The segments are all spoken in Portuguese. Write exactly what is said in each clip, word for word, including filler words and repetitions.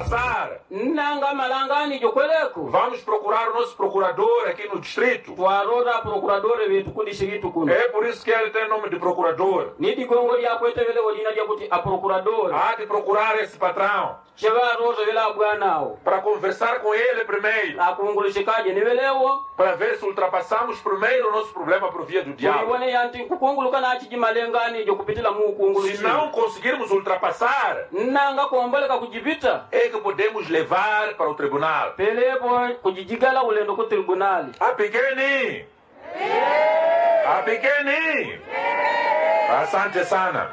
ultrapassar, nanga malangani jokweleko vamos procurar o nosso procurador aqui no distrito. twarora procurador wetu ku district kuno É por isso que ele tem nome de procurador. ni digongo lya kwetevele olina lya kuti a procurador Há de procurar esse patrão cheva rozo vela bwanao para conversar com ele primeiro, akungulushikaje ni velewo para ver se ultrapassamos primeiro o nosso problema por via do diálogo. kuliwone yanti kukunguluka na chiji malengani jokupitila mu Se kungulushi não conseguirmos ultrapassar, nanga kuomboleka kujipita é que podemos levar para o tribunal. pelepo kujijigala ulendo ku tribunali A pequeni! A pequeni! Asante sana.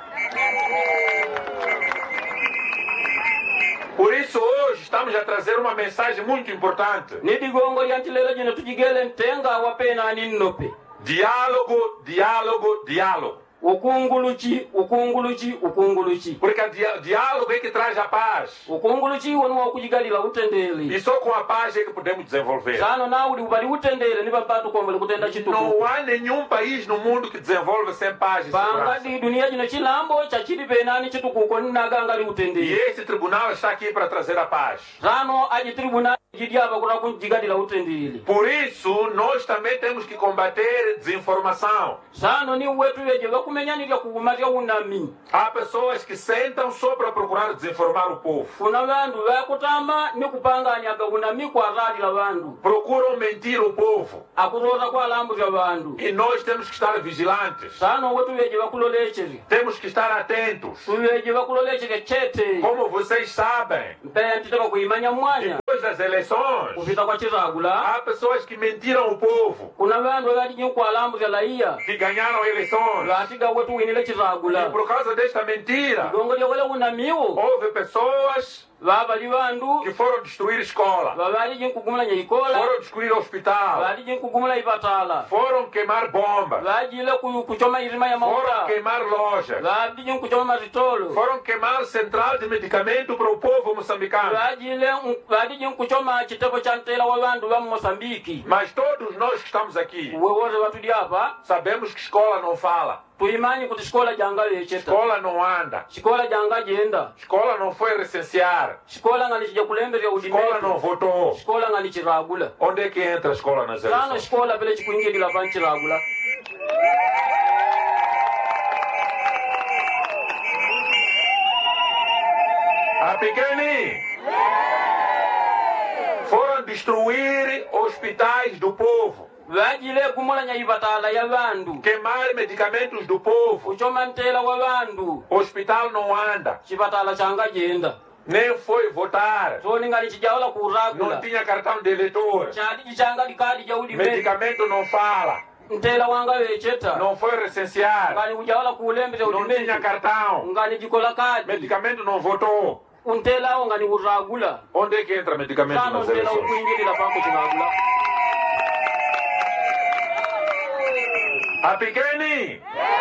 Por isso hoje estamos a trazer uma mensagem muito importante. ni digongo yanti lelo jino tujigele ntenga wapena ninnope Diálogo, diálogo, diálogo. ukunguluchi ukunguluchi ukunguluchi Porque o dia- diálogo é que traz a paz. ukunguluchi wonu wa kujigalila utendeli E só com a paz é que podemos desenvolver. sano nauli ubali utendele ni babatu kombele kutenda chituku Não há nenhum país no mundo que desenvolve sem paz e panga segurança. di dunia jino chilambo cha chili penani chituku ko naganga li E utendeli esse tribunal está aqui para trazer a paz. sano aji tribunal jidiaba kuna kujigalila utendeli Por isso, nós também temos que combater desinformação. sano ni wetu weje bakumenyanira kugumatia unami Há pessoas que sentam só para procurar desinformar o povo. kuna bandu bakutama ni kupanganyaga unami kwa radi la bandu Procuram mentir o povo. akuroza kwa lambu lya bandu E nós temos que estar vigilantes. sano wetu weje bakulolecheri Temos que estar atentos. tuweje bakulolecheri chete Como vocês sabem, mpea ntitaka kuimanya mwanya depois das eleições, kupita kwa chiragula há pessoas que mentiram o povo, kuna bandu balijin kwa lambu lya laia que ganharam eleições. latiga wetu winile E chiragula por causa desta mentira, gongo lyawele unamiwo houve pessoas babali bandu que foram destruir escola, babalijin kugumula nyikola foram destruir hospital, balijin kugumula ipatala foram queimar bombas, bajile ku- kuchoma irima ya foram mauta queimar lojas, babijin kuchoma maritolo foram queimar central de medicamento para o povo moçambicano. bajile balijin kuchoma chitepo cha ntela wa bandu ba Mosambiki Mas todos nós que estamos aqui wewoze batuli apa sabemos que escola não fala, tuimanyi kuti xikola janga lecheta escola não anda, xikola janga jenda escola não foi recensear, xikola nga lichija kulemberya escola não udimeto votou. xikola nga lichiragula Onde é que entra a escola nas sano eleições? xikola pele chikuingilila pa nchiragula A pequeni foram destruir hospitais do povo, bajile kumulanya ipatala ya bandu queimar medicamentos do povo. kuchoma ntela wa bandu Hospital não anda, chipatala changa jenda nem foi votar, soni nga lichijawula não kuragula tinha cartão de eleitor, chadiji changa likadi ja udimeto medicamento não fala, ntela wanga wecheta não foi recensear, ngani kujawula kulemberya não tinha udimeto cartão, ngani jikola kadi medicamento não votou. untela wo ngani uragula Onde é que entra medicamento sano nas ntela eleições? ukuingilila pako chiragula A pequeni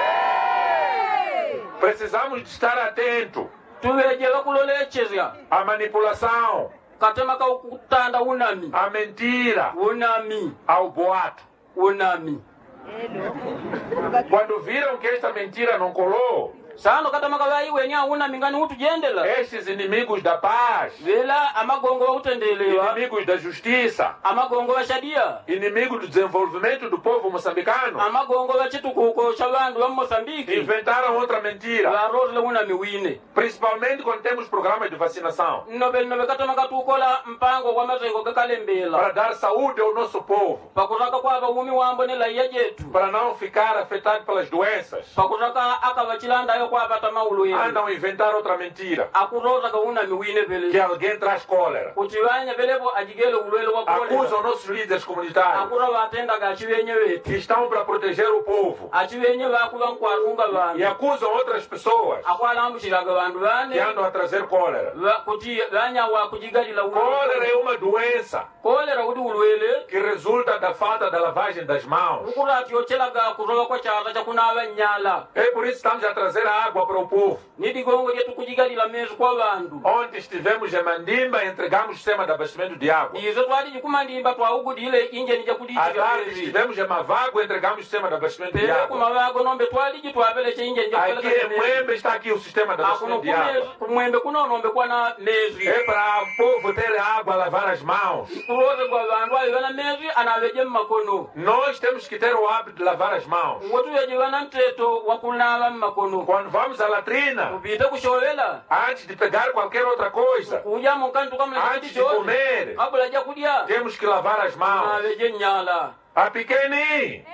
precisamos de estar atento tuweje bakulolechezya à manipulação, katema ka ukutanda unami à mentira, unami ao boato. unami Quando viram que esta mentira não colou, sano katema ka bayiwenya unami ngani utujendela estes inimigos da paz, vela amagongo bautendelewa inimigos da justiça, amagongo bashadia inimigos do desenvolvimento do povo moçambicano, amagongo bachitukuko cha bandu ba Mosambiki inventaram outra mentira, barozile unami wine principalmente quando temos programas de vacinação, nobel nobe katema katukola mpango kwa mazengo gakalembela para dar saúde ao nosso povo, pakutaka kwaba umi wambo ne laiya jetu para não ficar afetado pelas doenças. pakutaka akabachilanda kwapata maulu yenu Andam a inventar outra mentira, akuroza ka unami wine que pele alguém traz cólera. kuti vanya pelepo ajigele ulwele wa kolera Acusam nossos líderes comunitários akura batenda ga chivenye que wetu estão para proteger o povo achivenye bakuba nkwarunga e bandu acusam outras pessoas akwalambukiraga bandu que bane andam a trazer cólera. ba- kuti vanya wa kujigalila Cólera é uma doença kolera udi ulwele que resulta da falta da lavagem das mãos. ukurati yochelaga kuroba kwa chaza cha kunaba nyala É por isso que estamos a trazer água para o povo. ni digongo lyetu kujigalila mezi kwa bandu. Ontem estivemos em Mandimba e entregamos o sistema de abastecimento de água. Izo twali kumandimba twawugudile inje nija À kuditira tarde mezi. estivemos em Mavago e entregamos o sistema de abastecimento de Pele água. kumawago nombe twali jitwapeleche inje nija Aqui em Mwembe está aqui o sistema de Akuno abastecimento de água. kumwembe kuno nombe kwa na mezi. É para o povo ter água, lavar as mãos. Kuloze kwa bandu ayivana mezi anaveje mmakono. Nós temos que ter o hábito de lavar as mãos. Watu yajivana nteto wakunava mmakono. Quando vamos à latrina, Kupite kusholela. antes de pegar qualquer outra coisa, Kuja mukantu kamle antes de comer, kabula ja kudya. temos que lavar as mãos. Anaveje nyala. A pequeni!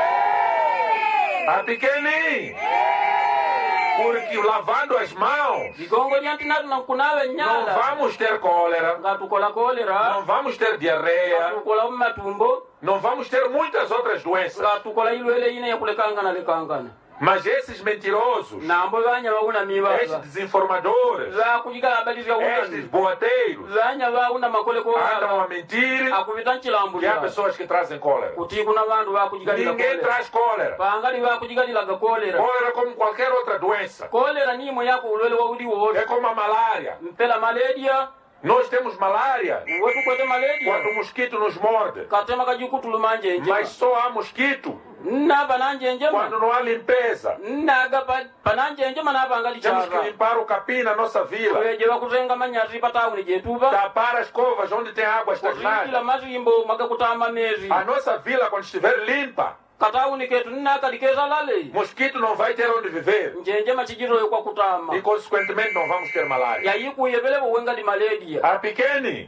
A pequeni! Porque lavando as mãos, Digongo lyantinatu na kunawe não nyala. vamos ter cólera, Ngatukola kolera. não vamos ter diarreia, Ngatukola matumbo. não vamos ter muitas outras doenças. Ngatukola ilwele ine ya kulekangana lekangana. Mas esses mentirosos, Nambo banya bauna miba. estes desinformadores, Za kujigala habari za estes unani. boateiros, Zanya bauna makole ko andam a mentir akubita nchilambu. que há pessoas que trazem cólera. Kuti kuna bandu ba kujigalila Ninguém kolera. traz cólera. Pangali ba kujigalila ga kolera. Cólera como qualquer outra doença. Kolera ni mo yako ulwele wa uli wo. É como a malária. Mpela malaria. Nós temos malária Wetu kwete malaria. quando o mosquito nos morde. Katema kajukutulu manje nje. Mas só há mosquito Na bananje nje ma. quando não há limpeza. Naga bananje nje mana bangali Temos que chava. limpar o capim na nossa vila. Weje bakutenga manyasi patauni jetuba. Tapar as covas onde tem água Kuzikila estagnada. mazimbo magakutama mezi. A nossa vila, quando estiver limpa, Katauni ketu naka dikeza lale. mosquito não vai ter onde viver. Njenje machijiro yo kwa kutama. E, consequentemente, não vamos ter malária. Ya yiku yebele bo wenga di malaria. A pequeni.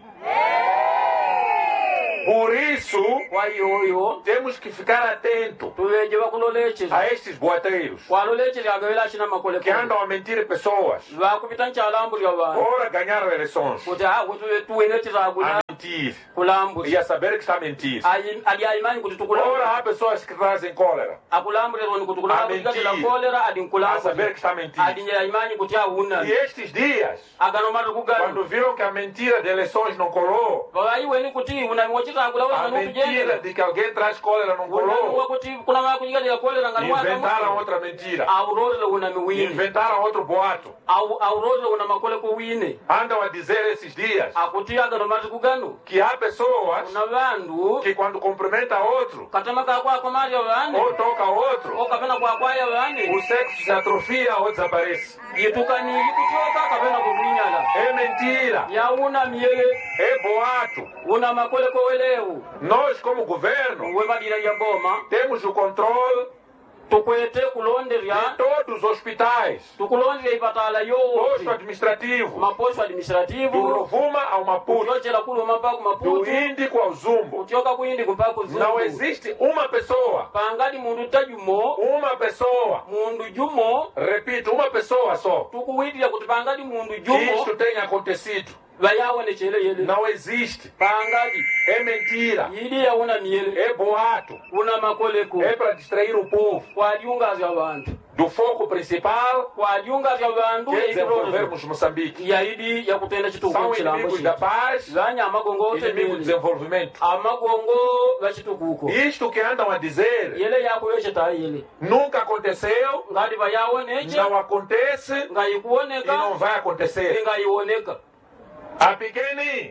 Por isso, Kwa yoyo temos que ficar atento tuweje bakuloleche. a estes boateiros Kwa loleche agawela china makole. que andam a mentir pessoas. Ba kupita nchalambu ya ba. Ora ganhar eleições. Kuta wetu tuweneche za A guna mentir. kulambu. E a saber que está a mentir. Ayi ali imani kutukula. Ora há pessoas que trazem cólera. Akulambu lero kutukula A kutika la mentir. kolera adin A kulambu. saber que está a mentir. Adin ya imani kutia una. E estes dias, Agano madu kugalu. quando viram que a mentira de eleições não colou, Baba iwe ni kuti una mochita agula a wana mentira nukujengela. de que alguém traz cólera não Una colou, kuti kuna ma kujigalila kolera ngani wata. inventaram outra mentira. Aurore una miwini. Inventaram outro boato. Au aurore una makole ko wine. Andam a dizer esses dias Akutia agano madu kuganu. que há pessoas Una bandu que quando cumprimenta outro katama ka kwa kwa mali wani. ou toca outro, O kapena kwa kwa ya wani. o sexo se atrofia ou desaparece. Yitukani yikutoka kapena kudunyala. É mentira. Ya una miele. É boato. Una makole ko weleu. Nós, como governo, Uwe madina ya boma. temos o controle Tukwete de kulonderia. todos os hospitais, Tukulonderia ipatala posto yo. administrativo, Maposto do administrativo. Rovuma ao Maputo, Kuchochela kulu mapaku do maputu. Índico ao Zumbo. Kuchoka kuindi kumpaku zungu. Não existe uma pessoa, Pangali mundu tajumo. uma pessoa, Mundu jumo. repito, uma pessoa só, Tukuwidira kuti pangali mundu que jumo. isto tenha acontecido. Bayawone chele yele. Não existe. Pangali. É mentira. Yidi ya una miele. É boato. Una makoleko. É para distrair o povo Kwa diunga za bantu. do foco principal, Kwa diunga za bantu. que é desenvolvermos Moçambique. Yahidi ya kutenda chituko São chilambo inimigos chi. da paz, Zanya amagongo inimigos do ote. desenvolvimento. Amagongo bachitukuko. Isto que andam a dizer Yele yako yoshe ta yele. nunca aconteceu, Ngadi bayawone che. não acontece e Ngayikuoneka. não vai acontecer. Ngayioneka. A pequeni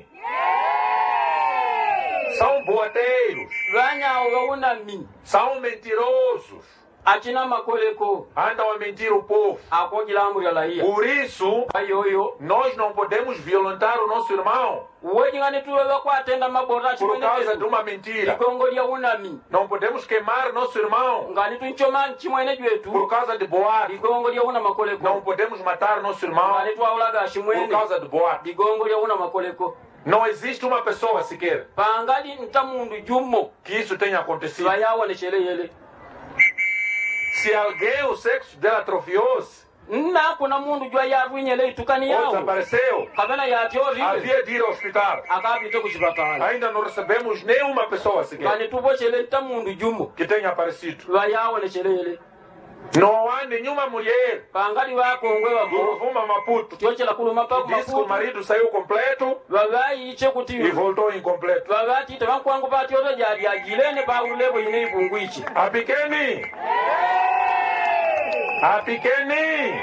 são boateiros, Zanya ugauna mi. são mentirosos, Achina makoleko. andam a mentir o povo. Ako jilambu ya laia. Por isso, Ayoyo. nós não podemos violentar o nosso irmão Uweji ngani tuwe wako atenda mabora por chimene causa de jetu. uma mentira. Ikongo ya unami. Não podemos queimar nosso irmão Ngani tunchoma chimwene jetu. por causa de boato. Ikongo ya una makoleko. Não podemos matar nosso irmão Ngani tuwaulaga por shimwene. causa de boato. Ikongo ya una makoleko. Não existe uma pessoa sequer Pangali ntamundu jumo. que isso tenha acontecido. Bayawone chele yele. Se alguém o sexo dela atrofiou-se Nna kuna mundu jwa ya rwinyele itukani ou yawo. desapareceu, Kabena ya tiori. havia de ir ao hospital. Akabite kuchipatala. Ainda não recebemos nenhuma pessoa sequer Ngani tubo chele ntamundu jumo. que tenha aparecido. Bayawone chele yele. Não há nenhuma mulher Pangali wakongwe do wamo. Rovuma Maputo Tiochela kulu que mapaku disse que o maputu. marido saiu completo Babayi iche e kuti. voltou incompleto. Babati tabankwangu batyoto jadi agilene ba ulebo ine ibungu ichi. A pequeni, A pequeni.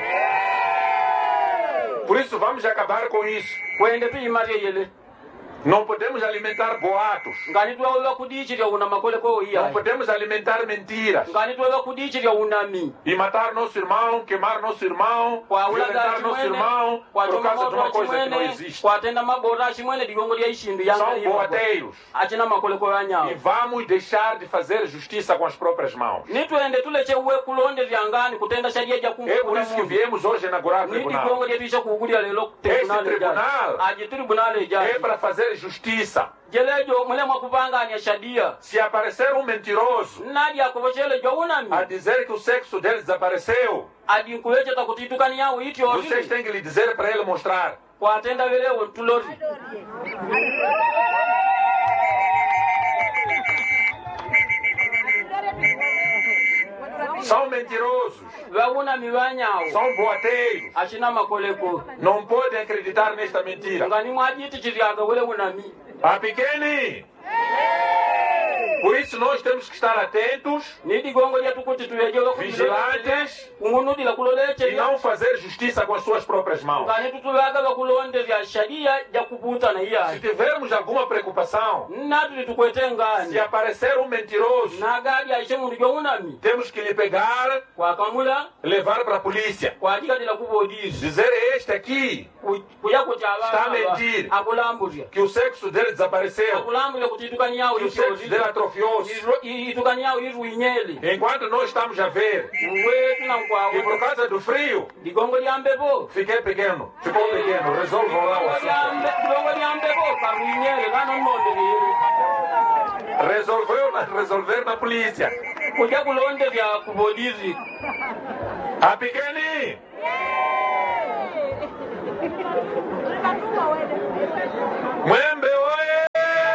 Por isso vamos acabar com isso. kwende tuyimarie yele Não podemos alimentar boatos. ngani tuwawewa kudichirya una makole ko Não iya podemos alimentar mentiras. ngani tuwawewa kudichirya unami E matar nosso irmão, queimar nosso irmão, kwa violentar ulaga nosso chimwene irmão kwa por choma causa de uma moto coisa que não chimwene existe. kwa tenda mabora chimwene digongo lya ishindu yanga São boateiros. achina makole ko E yanyawo vamos deixar de fazer justiça com as próprias mãos. nitwende tuleche uwe kulonde vyangani kutenda sharia ja É por kumukula isso que mundu viemos hoje inaugurar o ni tribunal. digongo lyetu isha kuugulya lelo Esse tribunal tribunal aje tribunal É ejaji para fazer justiça. jelejo mule mwakupanganya shadia Se aparecer um mentiroso nadi akovochele jo unami a dizer que o sexo dele desapareceu, adi nkuleche takutitukani yawo iti vocês ori têm que lhe dizer para ele mostrar. kwatenda velewo tulori São mentirosos, vaunami vanyawo são boateiros. achina makoleko Não podem acreditar nesta mentira. ngani mwajiti chiryaga ule unami A pequeni. Por isso nós temos que estar atentos, ni digongo lyetu kuti tuvejewe vigilantes kungunudila e kuloleche não fazer justiça com as suas próprias mãos. ngani tutuvaga vakulonde vya sharia ja kuputana Se iyayi tivermos alguma preocupação, natuli tukwete se ngani aparecer um mentiroso, nagadi aishe mundu jo unami temos que lhe pegar, kwakamula levar para a polícia. kwajikadila kuvodisi Dizer este aqui kuya kuti Está a mentir. akulambulya que o sexo dele desapareceu, akulambulya kuti itukani yawo que o sexo dele atrofiou-se. itukani yawo iruinyele Enquanto nós estamos a ver wetu na que por nkwawe causa do frio, digongo lyambepo fiquei pequeno, ficou pequeno, resolvam lá o assunto. digongo lyambepo karuinyele kanonnondekeyele Resolveu, na- resolver na polícia. kuja kulonde vya kuvodisi A pequeni, Mwembe, oye!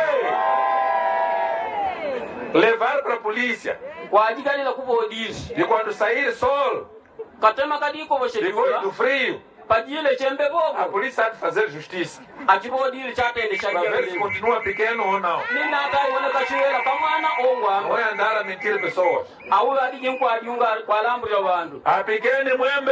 Levar para a polícia. kwajikalila kuvodisi E quando sair sol, katema kadiko depois voshedula do frio, pajile a chembepopo polícia há de fazer justiça. achivodili chatende Para ver se sharia continua pequeno ou não. ninataiwoneka chiwela kamwana Não ongwamba é andar a mentir pessoas. auyo adije nkwajiunga kwalambulya vandu A pequena Mwembe.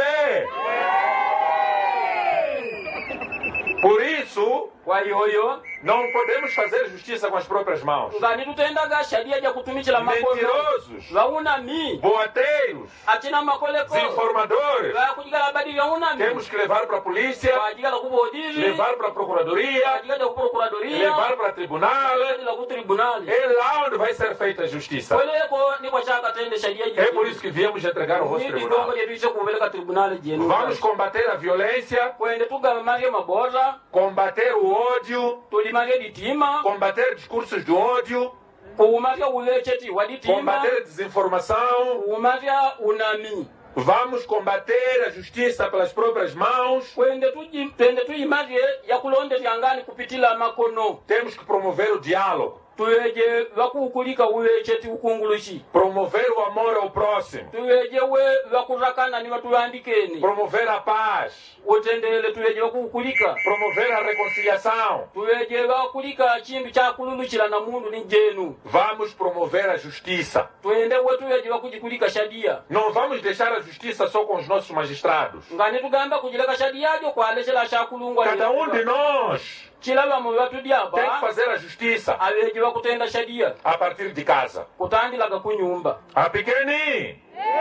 Por isso, kwa iyoyo não podemos fazer justiça com as próprias mãos. ngani tutendaga sharia ja kutumikila makono Mentirosos, vaunami boateiros, achina makoleko desinformadores. vakujikala badi vyaunami Temos que levar para a polícia, kwajikala kuvodisi levar para a procuradoria, kwajikala kuprokuradoria levar para o tribunal. kwajikala kutribunali É lá onde vai ser feita a justiça. kweleko nikwa chakatende sharia É por isso que viemos entregar o vosso nidigongo tribunal. lyetuise kuveleka tribunali jenu Vamos combater a violência, kwende tugamalie mabora combater o ódio, tulimalie ditima combater discursos de ódio, kuumalia ulecheti wa ditima combater a desinformação. kuumalia unami Vamos combater a justiça pelas próprias mãos. kwende tuji- twende tuyimalie yakulonde vyangani kupitila makono Temos que promover o diálogo, tuweje vakuukulika ulecheti ukungulushi promover o amor ao próximo, tuweje we vakurakana ni vatuyandikeni promover a paz, utendele tuweje vakuukulika promover a reconciliação. tuweje vakulika chindu chakululuchila na mundu ni jenu Vamos promover a justiça. twende we tuweje vakujikulika shadia Não vamos deixar a justiça só com os nossos magistrados. ngani tugamba kujileka shadiajo kwalechela shakulungwa Cada um de nós chilava mu tem que vatudyapa fazer a justiça aveje vakutenda shadia a partir de casa. kutandilaga kunyumba A pequeni!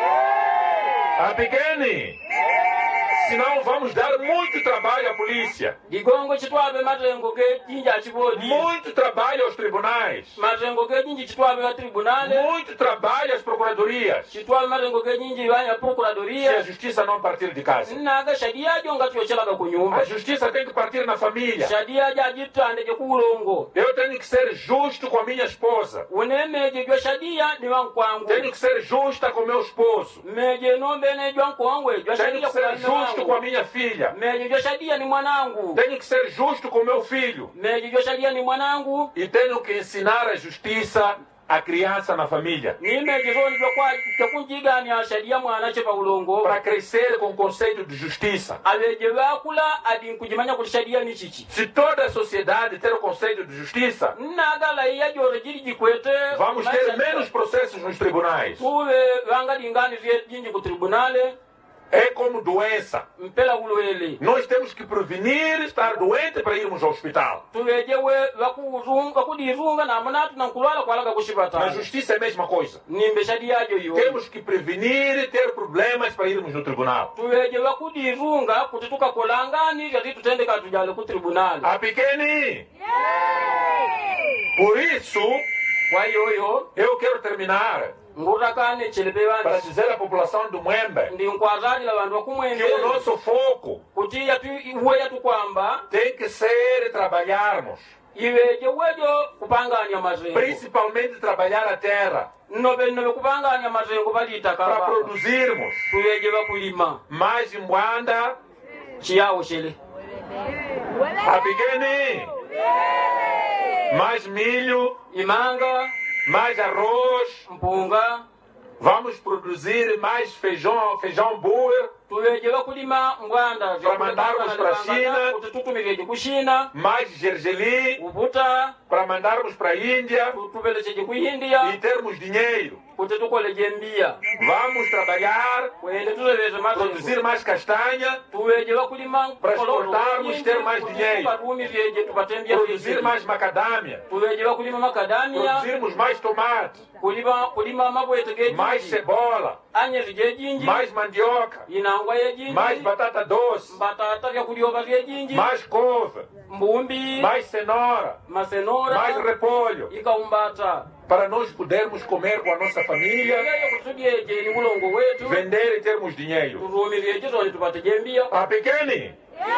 A pequeni! Senão vamos dar muito trabalho à polícia, digongo chitwabe matengo ge jinji achivodi muito trabalho aos tribunais, matengo ge jinji chitwabe va tribunale muito trabalho às procuradorias, chitwabe matengo ge jinji vanya se a procuradoria justiça não partir de casa. naga shadia jo ngatyochelaga A kunyumba justiça tem que partir na família. shadia ja jitande je kulongo Eu tenho que ser justo com a minha esposa. unemeje jwa shadia ni wankwangu Tenho que ser justa com meu esposo. meje nombe ne jwa nkongwe jwa Tenho shadia que ser kwa justo com a minha filha. meje jwa shadia ni mwanangu Tenho que ser justo com meu filho. meje jwa shadia ni mwanangu E tenho que ensinar a justiça à criança na família. nimeje zoni jwa kwa kunjigani shadia mwana che pa ulongo Para crescer com o conceito de justiça. aveje vakula adi nkujimanya kuti shadia ni chichi Se toda a sociedade ter o conceito de justiça, nagala iya joro jiri jikwete vamos ter menos processos nos tribunais. tuve vangalingani vye jinji ku tribunale É como doença. mpela ulwele Nós temos que prevenir estar doente para irmos ao hospital. tuwejewe vakuzunga kudirunga namunatu nankulwala kwalaga Na kushipatala justiça é a mesma coisa. nimbe shadi yajo yo Temos que prevenir e ter problemas para irmos no tribunal. tuweje vakudirunga kuti tukakolangani jati tutendeka tujale ku tribunali A pequeni. Por isso, kwa yoyo eu quero terminar ngutakane chelepe para vanji dizer à população do Mwembe ndi nkwazalila vantu que vakumwembe o nosso foco kuti yatu iwe yatu kwamba tem que ser trabalharmos, iweje wejo kupanganya mazengo principalmente trabalhar a terra, nobe nobe kupanganya mazengo para valitaka produzirmos tuweje vakulima mais imbwanda, chiyawo chele a pequeni, mais milho, imanga mais arroz, mpunga vamos produzir mais feijão, feijão boer, tuweje vakulima mbwanda Para mandarmos pra China. kuti tutumireje kushina mais gergelim, uvuta para mandarmos para a Índia tupelecheje ku e india termos dinheiro. kuti tukoleje mbia Vamos trabalhar, kwende tuzeveje produzir mazengo mais castanha, tuweje vakulima Para exportarmos, ter mais dinheiro. tukatumireje tupate mbia produzir mais macadâmia, tuweje vakulima makadamia produzirmos mais tomate, kulima kulima mabwete mais gejinji cebola, anyezi gejinji mais mandioca, inangwa yejinji mais batata doce, mbatata vyakulyoba vyejinji mais couve, mbumbi mais cenoura, masenora mais repolho, ikaumbata para nós podermos comer com a nossa família, yeyo kusudieje ni mulongo wetu vender e termos dinheiro. turumireje zoni tupate jembia A pequeni.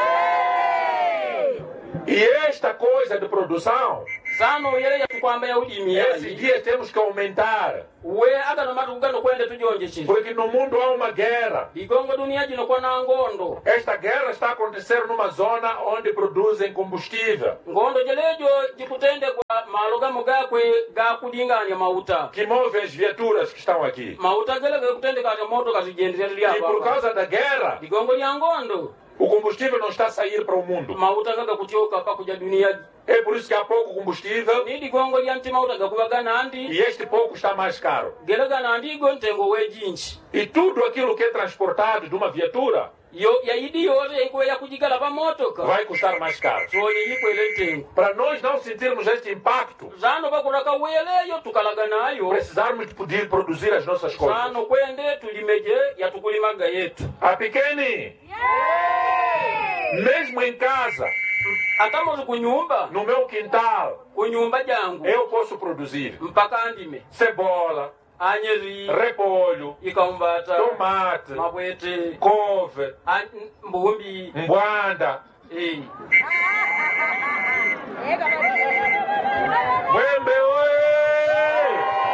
E esta coisa de produção, sano yele yatukwamba ya ulimi esses yayi dias temos que aumentar, we agano matugano kwende tujonje chino porque no mundo há uma guerra. igongo dunia jino kwa na ngondo Esta guerra está acontecendo numa zona onde produzem combustível, ngondo jelejo jikutende kwa malogamo gakwe gakudinganya mauta que move as viaturas que estão aqui. mauta gele gakutende kati moto kazijenderera lya E por baba causa da guerra, igongo lya ngondo o combustível não está a sair para o mundo. mauta gaga kutyoka pakuja dunia É por isso que há pouco combustível ni digongo lya nti mauta gakubaga nandi e este pouco está mais caro. gele ganandi igo ntengo wejinchi E tudo aquilo que é transportado de uma viatura yo yaidi yose iko ya kujigala pa motoka vai custar mais caro. soni ikwele ntengo Para nós não sentirmos este impacto, zano bakulaka weleyo tukalaga nayo precisarmos de poder produzir as nossas coisas. zano kwende tulimeje yatukulimaga yetu A pequeni, mesmo em casa, atamozi kunyumba no meu quintal, kunyumba jangu eu posso produzir mpaka andime cebola, anyeri repolho, ikaumbata tomate, mabwete couve, an- mbumbi mbwanda. eh. Mwembe oye!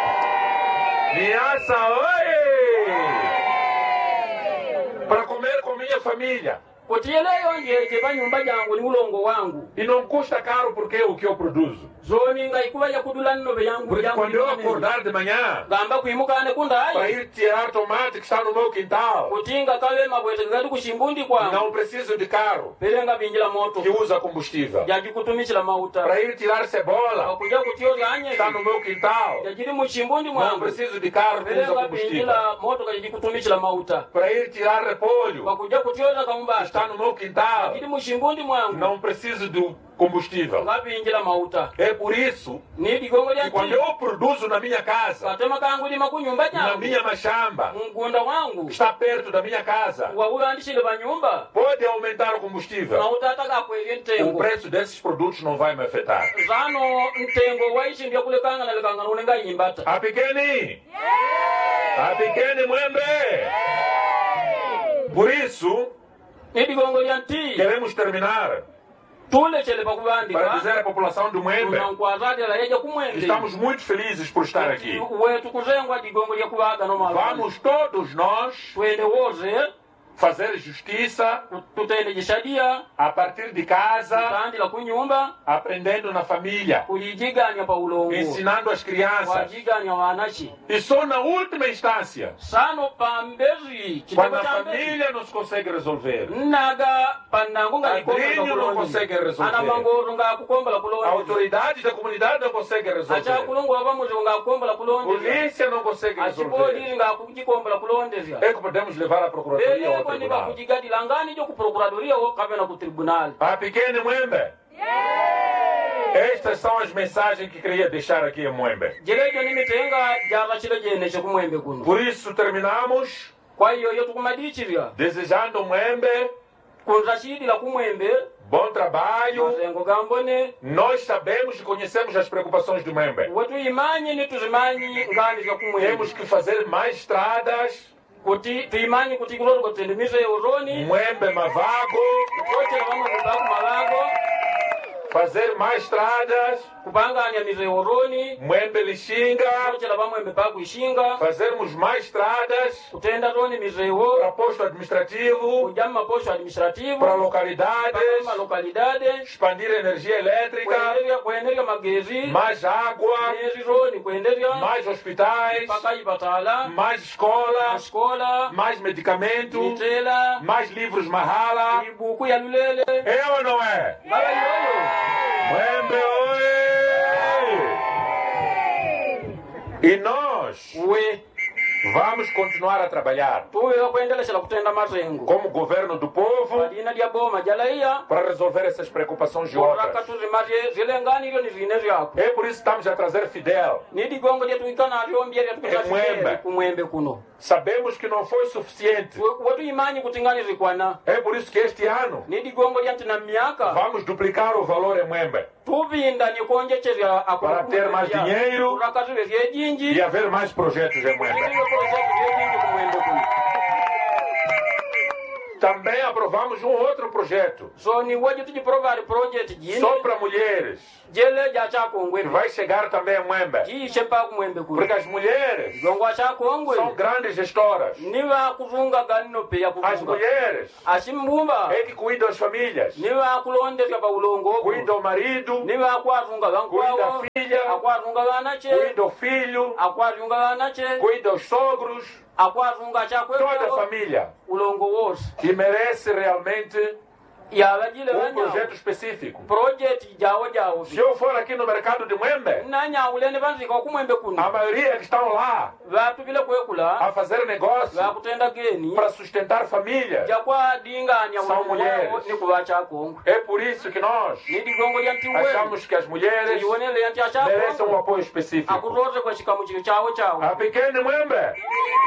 Niassa oye! Para comer com minha família. kuti yeleyo njeje panyumba jangu ni ulongo wangu E não custa caro porque é o que eu produzo. zoni nga ikuva yakudula nnobe yangu Porque yangu quando eu ikanene. acordar de manhã gamba kwimukane para kundayi ir tirar tomate que está no meu quintal, kuti nga kave mabwete gadi kushimbundi kwangu não preciso de carro pelenga vinjila moto que usa combustível. jajikutumikila mauta Para ir tirar cebola akuja kutyoza que está anyeri no meu quintal, jajili mushimbundi não mwangu preciso de carro que usa pelenga combustível. vinjila moto kajikutumikila mauta Para ir tirar repolho wakuja kutyoza que kaumbata está no meu quintal, jili mushimbundi mwangu não preciso do combustível. nga vinjila mauta É por isso ni digongo que lya quando ti eu produzo na minha casa, katema kangu lima kunyumba na jangu minha mashamba, mgunda wangu que está perto da minha casa, waulandishile panyumba pode aumentar o combustível. mauta atakakwelye O ntengo preço desses produtos não vai me afetar. zano ntengo waishi ndya kulekanga nalekanga unenga yimbata A pequeni! A pequeni Mwembe! Por isso, ni digongo lya nti queremos terminar tulechele para pakubandika dizer à população do Mwembe tunankwazadela yeja que kumwende estamos muito felizes por estar aqui. wetu kuzengwa digongo lya kubaga nomala Vamos todos nós twende woze fazer justiça tutende jishadia a partir de casa, tutandila kunyumba aprendendo na família, kulijiganya pa ulongo ensinando as crianças. wajiganya wanachi E só na última instância, sano pambezi quando chitego a cha mbezi família não se consegue resolver, naga panangu nga Padrinho não consegue resolver. ana mangoro nga kukombola kulonde autoridades da comunidade não conseguem acha resolver, kulongo wabamuzi nga kukombola kulonde polícia não consegue resolver. achipoliri nga kujikombola kulondezya É que podemos levar à procuradoria ou Eko ni tribunal. bakujigadila ngani jo ku procuradoria ou kapena ku tribunal. A pequena Mwembe. Estas são as mensagens que queria deixar aqui em Mwembe. Jelejo ni mitenga jara chilo jene cho kumwembe kuno. Por isso terminamos Kwa hiyo yo tukumadichiria. desejando Mwembe Kunrashidi la kumwembe. bom trabalho. Mazengo gambone. Nós sabemos e conhecemos as preocupações do Mwembe. Wetu imanyi ni tuzimanyi ngani za kumwembe. Temos que fazer mais estradas. Kuti tuimanyi kuti kulolo kutendemizo ya uroni. Mwembe Mavago. Kote na mama mbaku malago. Fazer mais estradas. Kupanga anya mizo ya uroni. Mwembe Lixinga. Kote na mama mbaku ishinga. Fazermos mais estradas Kutenda roni mizo ya para uro. posto administrativo, Kujama posho administrativo. para localidades, Para localidade. expandir a energia elétrica, Kuendelea kuendelea magezi. mais água, Magezi roni kuendelea. mais hospitais, Paka ibatala. mais escolas, Escola. mais medicamento, Mitela. mais livros Mahala. Ibuku ya lulele. É ou não é? Baba yoyo. Mwembe oi! E nós We. vamos continuar a trabalhar Tuwe kuendelea kutenda mazengo. como governo do povo Madina dia boma jalaia. para resolver essas preocupações e Oraka outras. tuzimarie zile ngani hilo ni zine vyako. É por isso que estamos a trazer Fidel. Nidi gongo dia tuikana aliombia dia É Mwembe. tukisafiri kumwembe kuno. Sabemos que não foi suficiente. Watu imanyi kutingani zikwana. É por isso que este ano Nidi gongo dia tina miaka. vamos duplicar o valor em Mwembe Tuvinda ni konje chezia akuna. Para ter mais dinheiro Oraka tuwe zie jinji. e haver mais projetos em Mwembe. Ndio projeto zie jinji kumwembe kuno. Também aprovamos um outro projeto So ni waje tuji provide project jini. só para mulheres, Jele ja cha kongwe. que vai chegar também em Mwembe. Ji shepa kumwembe kuno. Porque as mulheres Gongo cha kongwe. são grandes gestoras. Niwa kuzunga ganno pe ya As kuzunga. mulheres Asimbumba. é que cuidam das famílias, Niwa kulondeza pa ulongo. cuidam do marido, Niwa kwazunga cuida bankwawo. da filha, Akwazunga banache. cuida do filho, Akwazunga banache. cuida dos sogros, Akwazunga cha toda a kweko. família. Ulongo wose. E merece realmente Ya bajile um banya. projeto específico. Project jawo jawo. Se eu for aqui no mercado de Mwembe, Nanya ulene banzika kumwembe kuno. a maioria que estão lá Vatu vile kwekula. a fazer negócio Vakutenda geni. para sustentar famílias, Jakwa dinganya São ulongo mulheres. wawo ni kubacha kongo. é por isso que nós Nidi gongo yanti wewe. achamos que as mulheres Iwonele yanti acha merecem um kongo. apoio específico. Akuroze kwa shikamu chiri chawo chawo. A pequena Mwembe.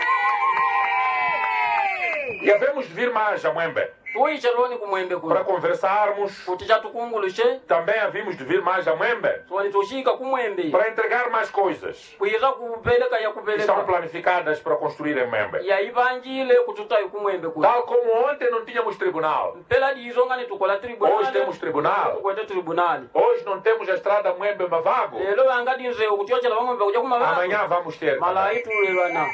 E havemos de vir mais a Mwembe Tuicheroni kumwembe para kuno. conversarmos. Kuti chatukungulushe. Também havíamos de vir mais a Mwembe Tuwani tushika kumwembe. para entregar mais coisas Kuiza kupeleka ya que estão kupeleka. planificadas para construir em Mwembe. Ya ivanjile kututai kumwembe kuno. Tal como ontem não tínhamos tribunal, Pela dizo ngani tukola tribunal. hoje temos tribunal. Tukwete tribunal. Hoje não temos a estrada Mwembe Mavago. Lelo wangadi nze ukutiochela bamwembe kuja kumababa. Amanhã vamos ter. Malai tulelwana.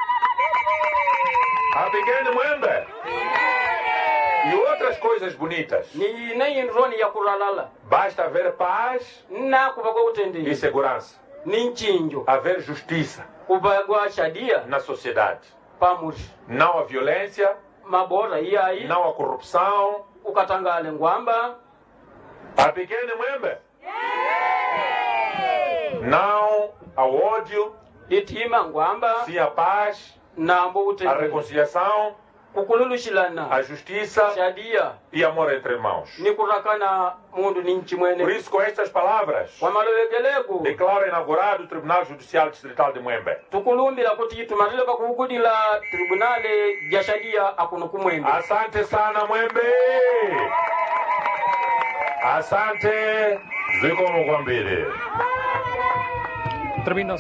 A pequena Mwembe. E outras coisas bonitas. Ni nei nroni ya kuralala. Basta haver paz Na kubagwa e utendi. segurança. Ni nchinjo. Haver justiça Kubagwa shadia. na sociedade. Pamushi. Não a violência, Mabora iyai. não a corrupção. Ukatangale ngwamba. A pequena Mwembe. Não ao ódio, Itima ngwamba. sim a paz, Nambo a utendi. reconciliação, Kukululushilana. a justiça Shadia. e amor entre irmãos. Ni kurakana mundu ni nchi Por mwene. isso, com estas palavras, Wamalowegelegu. declaro inaugurado o Tribunal Judicial Distrital de Mwembe. Tukulumbila kuti tumalile pakukudila tribunale ja shadia akuno kumwembe. Asante sana Mwembe. Asante Zikomo Kwambiri. Termina.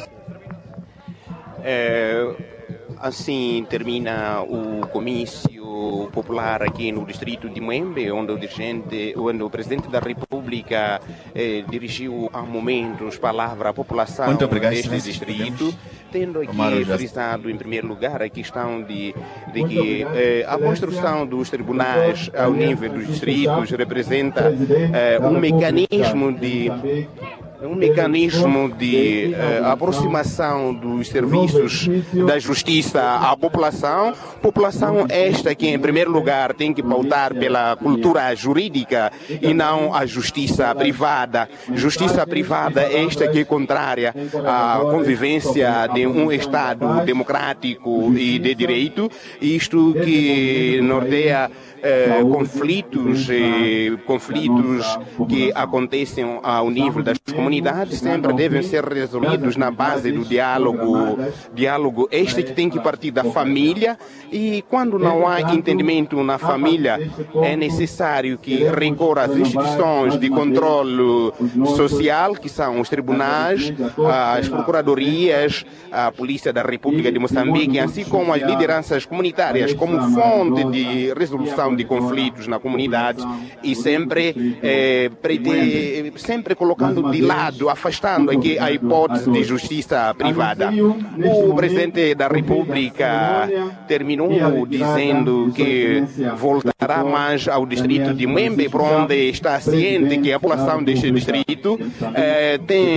É, assim termina o comício popular aqui no distrito de Mwembe, onde o dirigente, onde o presidente da República eh, dirigiu há momentos palavra à população Muito obrigado, deste excelência. distrito, tendo Omar aqui Ojassi. frisado em primeiro lugar a questão de, de que eh, a construção dos tribunais ao nível dos distritos representa eh, um mecanismo de É um mecanismo de uh, aproximação dos serviços da justiça à população. População esta que, em primeiro lugar, tem que pautar pela cultura jurídica e não a justiça privada. Justiça privada esta que é contrária à convivência de um Estado democrático e de direito, isto que norteia Eh, conflitos, eh, conflitos que acontecem ao nível das comunidades sempre devem ser resolvidos na base do diálogo, diálogo este que tem que partir da família, e quando não há entendimento na família é necessário que recorra às instituições de controle social, que são os tribunais, as procuradorias, a Polícia da República de Moçambique, assim como as lideranças comunitárias como fonte de resolução de conflitos na comunidade, e sempre, eh, prete, sempre colocando de lado, afastando aqui a hipótese de justiça privada. O presidente da República terminou dizendo que voltará mais ao distrito de Muembe, por onde está ciente que a população deste distrito eh, tem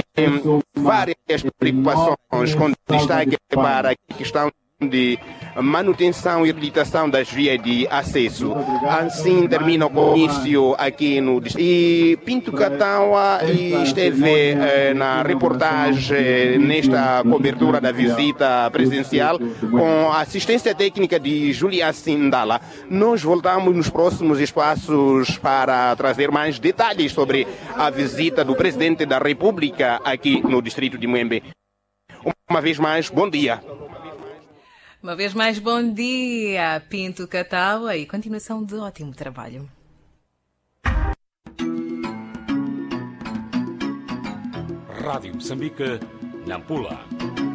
várias preocupações, com destaque para a questão de manutenção e reabilitação das vias de acesso. Assim termina o comício aqui no distrito. E Pinto Katawa esteve eh, na reportagem nesta cobertura da visita presidencial com a assistência técnica de Julia Sindala. Nós voltamos nos próximos espaços para trazer mais detalhes sobre a visita do presidente da República aqui no distrito de Muembe. Uma vez mais, bom dia. Uma vez mais, bom dia, Pinto Katawa, e continuação de ótimo trabalho. Rádio Moçambique, Nampula.